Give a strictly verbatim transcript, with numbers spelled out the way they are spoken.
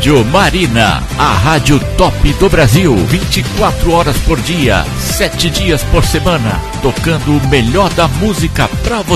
Rádio Marina, a rádio top do Brasil, vinte e quatro horas por dia, sete dias por semana, tocando o melhor da música pra você.